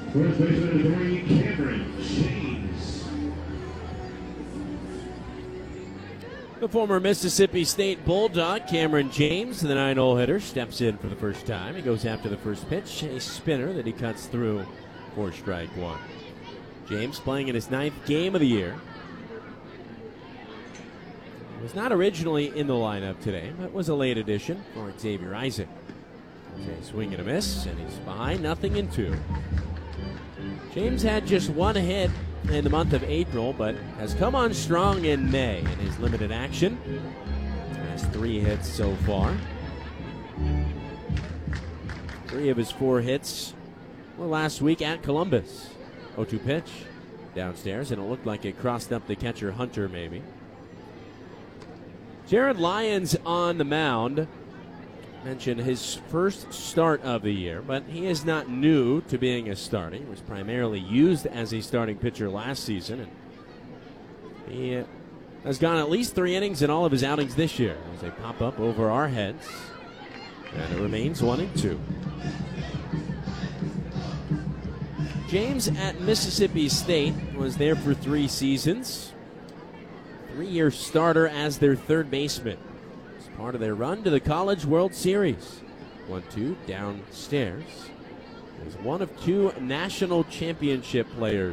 First baseman number 3, Cameron James. The former Mississippi State Bulldog, Cameron James, the 9-hole hitter, steps in for the first time. He goes after the first pitch, a spinner that he cuts through for strike one. James playing in his 9th game of the year. He was not originally in the lineup today, but was a late addition for Xavier Isaac. A swing and a miss, and he's behind 0-2. James had just one hit in the month of April, but has come on strong in May in his limited action. Has 3 hits so far. 3 of his 4 hits were last week at Columbus. 0-2 pitch downstairs, and it looked like it crossed up the catcher Hunter maybe. Jared Lyons on the mound. Mentioned his first start of the year, but he is not new to being a starter. He was primarily used as a starting pitcher last season, and he has gone at least 3 innings in all of his outings this year as they pop up over our heads, and it remains 1-2. James at Mississippi State was there for 3 seasons. 3-year starter as their third baseman. Part of their run to the College World Series. 1-2 downstairs. He's one of 2 national championship players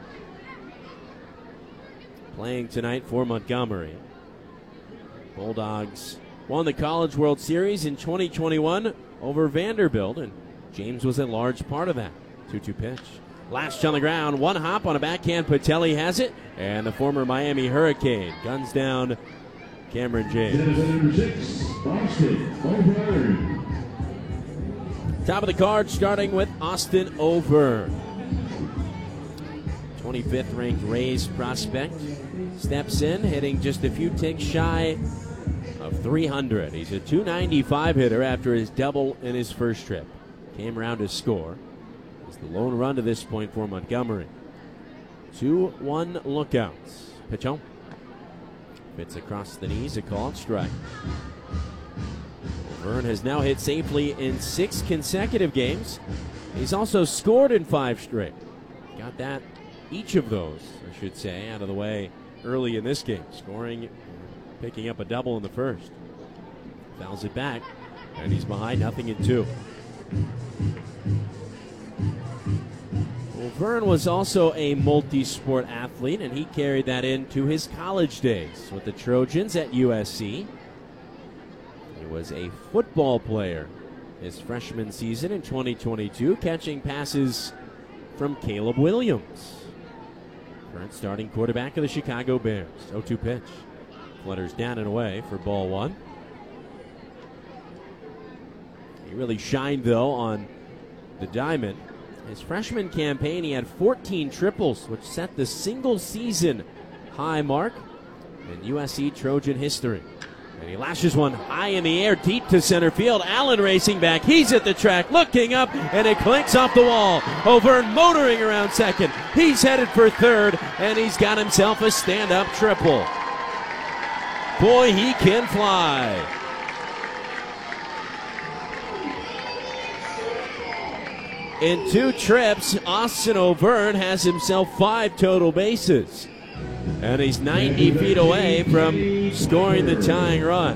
playing tonight for Montgomery. Bulldogs won the College World Series in 2021 over Vanderbilt, and James was a large part of that. 2-2 pitch. Lashed on the ground, 1 hop on a backhand. Patelli has it, and the former Miami Hurricane guns down Cameron James. Number 6, Austin O'Byrne. Top of the card, starting with Austin O'Byrne. 25th ranked Rays prospect. Steps in, hitting just a few ticks shy of 300. He's a .295 hitter after his double in his first trip. Came around to score. It's the lone run to this point for Montgomery. 2-1 lookouts. Pitch home. Fits across the knees, a called strike. O'Byrne has now hit safely in 6 consecutive games. He's also scored in 5 straight. Got that, each of those, I should say, out of the way early in this game. Scoring, picking up a double in the first. Fouls it back, and he's behind 0-2. O'Byrne was also a multi-sport athlete, and he carried that into his college days with the Trojans at USC. He was a football player his freshman season in 2022, catching passes from Caleb Williams, current starting quarterback of the Chicago Bears. 0-2 pitch. Flutters down and away for ball 1. He really shined, though, on the diamond. His freshman campaign, he had 14 triples, which set the single-season high mark in USC Trojan history. And he lashes one high in the air, deep to center field. Allen racing back. He's at the track, looking up, and it clinks off the wall. O'Byrne motoring around second. He's headed for third, and he's got himself a stand-up triple. Boy, he can fly. In 2 trips, Austin O'Byrne has himself 5 total bases. And he's 90 feet away from scoring the tying run.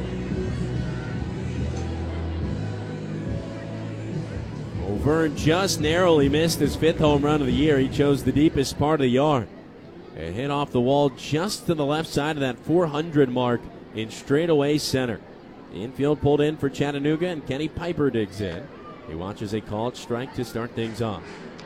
O'Byrne just narrowly missed his 5th home run of the year. He chose the deepest part of the yard. It hit off the wall just to the left side of that 400 mark in straightaway center. The infield pulled in for Chattanooga, and Kenny Piper digs in. He watches a called strike to start things off.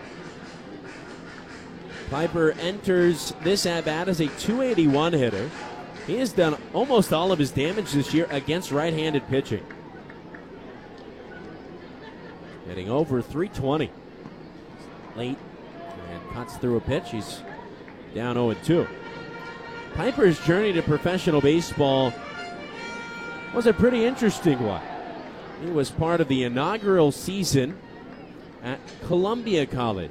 Piper enters this at-bat as a .281 hitter. He has done almost all of his damage this year against right-handed pitching. Hitting over .320. Late and cuts through a pitch. He's down 0-2. Piper's journey to professional baseball was a pretty interesting one. He was part of the inaugural season at Columbia College,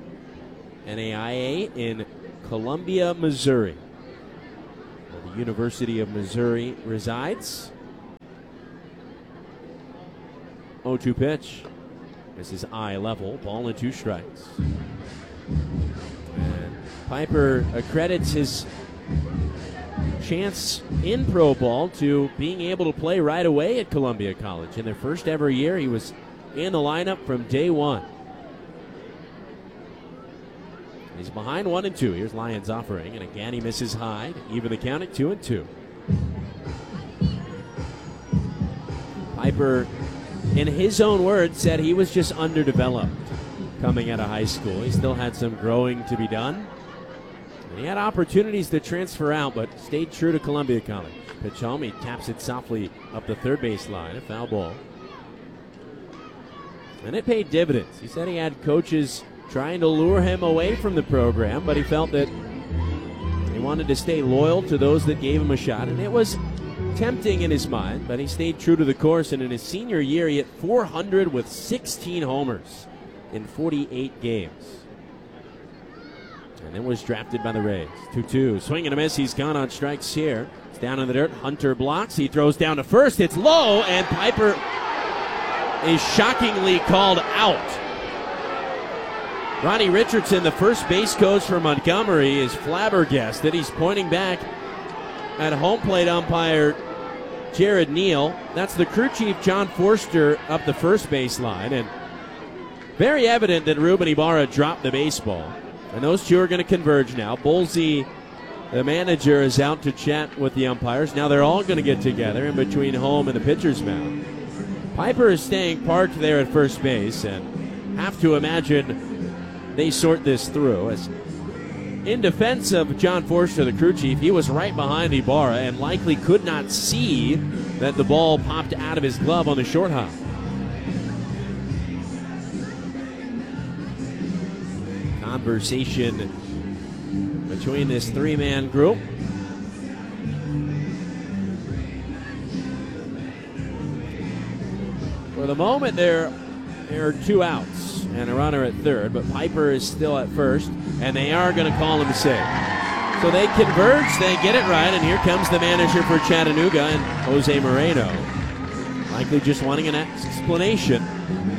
NAIA in Columbia, Missouri, where the University of Missouri resides. 0-2 pitch. This is eye level, ball and 2 strikes. And Piper accredits his chance in pro ball to being able to play right away at Columbia College. In their first ever year, he was in the lineup from day one. He's behind 1-2. Here's Lyons offering, and again he misses high to even the count at 2-2. Piper, in his own words, said he was just underdeveloped coming out of high school. He still had some growing to be done. And he had opportunities to transfer out, but stayed true to Columbia College. Pitch home, he taps it softly up the third base line, a foul ball. And it paid dividends. He said he had coaches trying to lure him away from the program, but he felt that he wanted to stay loyal to those that gave him a shot, and it was tempting in his mind, but he stayed true to the course, and in his senior year he hit 400 with 16 homers in 48 games. And then was drafted by the Rays. 2-2, swing and a miss. He's gone on strikes here. It's down in the dirt. Hunter blocks. He throws down to first. It's low, and Piper is shockingly called out. Ronnie Richardson, the first base coach for Montgomery, is flabbergasted. He's pointing back at home plate umpire Jared Neal. That's the crew chief, John Forster, up the first base line. And very evident that Ruben Ibarra dropped the baseball. And those two are going to converge now. Bolsey, the manager, is out to chat with the umpires. Now they're all going to get together in between home and the pitcher's mound. Piper is staying parked there at first base, and have to imagine they sort this through. As in defense of John Forster, the crew chief, he was right behind Ibarra and likely could not see that the ball popped out of his glove on the short hop. Conversation between this three-man group. For the moment, there are 2 outs and a runner at third, but Piper is still at first, and they are going to call him safe. So they converge, they get it right, and here comes the manager for Chattanooga, and Jose Moreno, likely just wanting an explanation